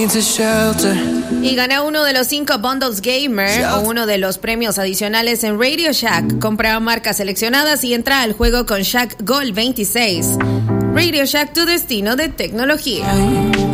Y gana uno de los 5 Bundles Gamer o uno de los premios adicionales en Radio Shack. Compra marcas seleccionadas y entra al juego con Shack Gold 26. Radio Shack, tu destino de tecnología.